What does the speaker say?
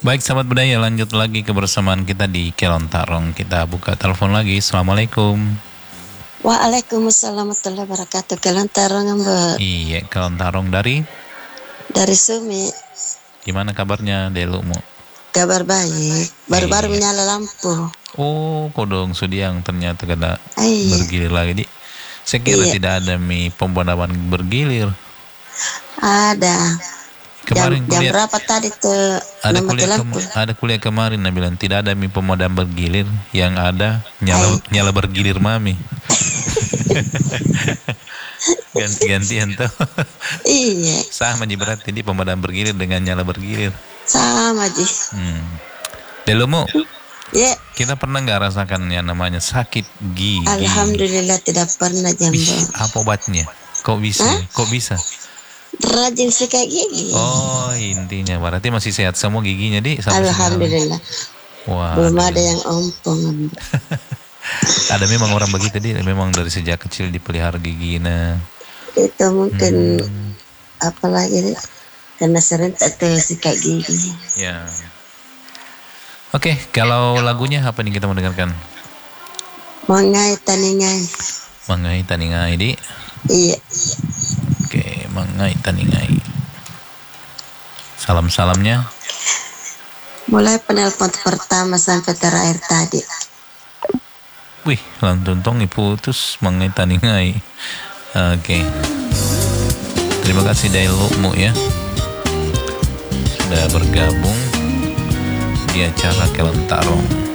Baik sahabat budaya, lanjut lagi kebersamaan kita di Kelontarong. Kita buka telepon lagi. Assalamualaikum. Waalaikumsalam warahmatullahi wabarakatuh. Kelontarong Mbak. Iya, Kelontarong dari Sumi. gimana kabarnya Delumu? Kabar baik. Baru-baru Iya. menyala lampu. Oh, kodong sudiang ternyata kena Iya. bergilir lagi di. Saya kira Iya. tidak ada pemadaman bergilir. Ada. Kemarin Jam kuliah berapa tadi tuh ada mati kuliah lampu? ada kuliah kemarin nah bilang tidak ada pemadam bergilir, yang ada nyala bergilir mami. Ganti-gantian tuh. Iya. Sama ji berarti di pemadam bergilir dengan nyala bergilir. Sama Ji. Delumu, Ya. kita pernah nggak rasakan yang namanya sakit gigi? Alhamdulillah tidak pernah Ih, Jambo. apa obatnya? Kok bisa? Hah? Kok bisa? Rajin sikat gigi. Oh, intinya berarti masih sehat semua giginya di sampai sekarang. Alhamdulillah. Wah, Belum ada yang ompong. ada memang orang begitu dia, memang dari sejak kecil dipelihara giginya. Itu mungkin apalagi nih, karena sering tak sikat gigi. Ya. Oke, kalau lagunya apa nih kita mau dengarkan? Mangai taningai. Mangai taningai di. Iya. Oke, mangai taningai. Salam-salamnya. Mulai penelpon pertama sampai terakhir tadi. Wih, langsung tong putus mangai taningai. Oke. Terima kasih Dailumu ya. Sudah bergabung di acara Kelontarong.